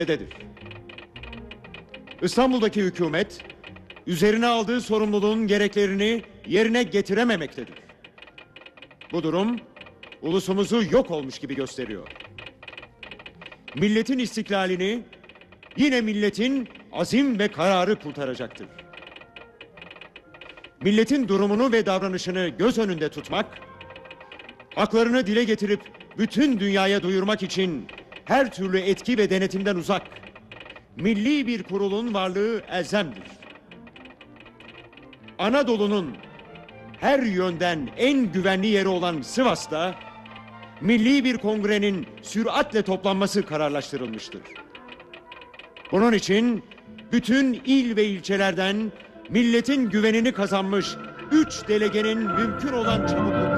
dedir. İstanbul'daki hükümet, üzerine aldığı sorumluluğun gereklerini yerine getirememektedir. Bu durum, ulusumuzu yok olmuş gibi gösteriyor. Milletin istiklalini, yine milletin azim ve kararı kurtaracaktır. Milletin durumunu ve davranışını göz önünde tutmak, haklarını dile getirip bütün dünyaya duyurmak için her türlü etki ve denetimden uzak, milli bir kurulun varlığı elzemdir. Anadolu'nun her yönden en güvenli yeri olan Sivas'ta, milli bir kongrenin süratle toplanması kararlaştırılmıştır. Bunun için bütün il ve ilçelerden milletin güvenini kazanmış 3 delegenin mümkün olan çabuk